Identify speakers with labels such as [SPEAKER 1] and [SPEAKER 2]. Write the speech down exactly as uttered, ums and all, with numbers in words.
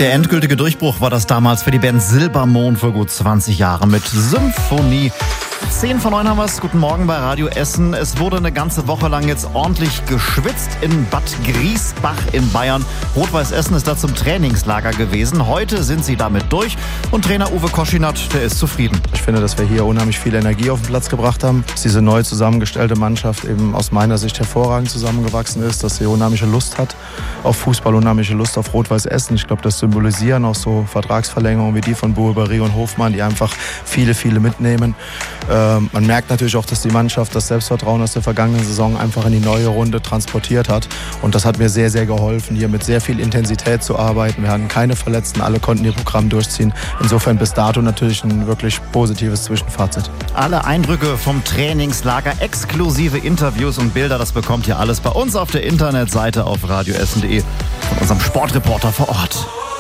[SPEAKER 1] Der endgültige Durchbruch war das damals für die Band Silbermond vor gut zwanzig Jahren mit Symphonie. zehn vor neun haben wir es. Guten Morgen bei Radio Essen. Es wurde eine ganze Woche lang jetzt ordentlich geschwitzt in Bad Griesbach in Bayern. Rot-Weiß Essen ist da zum Trainingslager gewesen. Heute sind sie damit durch und Trainer Uwe Koschinat, der ist zufrieden.
[SPEAKER 2] Ich finde, dass wir hier unheimlich viel Energie auf den Platz gebracht haben, dass diese neu zusammengestellte Mannschaft eben aus meiner Sicht hervorragend zusammengewachsen ist, dass sie unheimliche Lust hat auf Fußball, unheimliche Lust auf Rot-Weiß Essen. Ich glaube, das symbolisieren auch so Vertragsverlängerungen wie die von Boubary und Hofmann, die einfach viele, viele mitnehmen. Ähm, man merkt natürlich auch, dass die Mannschaft das Selbstvertrauen aus der vergangenen Saison einfach in die neue Runde transportiert hat. Und das hat mir sehr, sehr geholfen, hier mit sehr viel Intensität zu arbeiten. Wir hatten keine Verletzten, alle konnten ihr Programm durchziehen. Insofern bis dato natürlich ein wirklich positives Zwischenfazit.
[SPEAKER 1] Alle Eindrücke vom Trainingslager, exklusive Interviews und Bilder, das bekommt ihr alles bei uns auf der Internetseite auf radioessen punkt de von unserem Sportreporter vor Ort.